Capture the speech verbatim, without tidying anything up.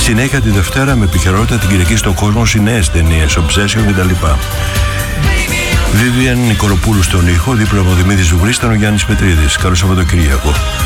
Συνέχεια τη Δευτέρα με επικαιρότητα την Κυριακή στον κόσμο οι νέες ταινίες, Obsession κτλ. Βίβιαν Νικολοπούλου στον ήχο, δίπλα από Δημήτρης Βουβρής ήταν ο Γιάννης Πετρίδης. Καλό Σαββατοκύριακο.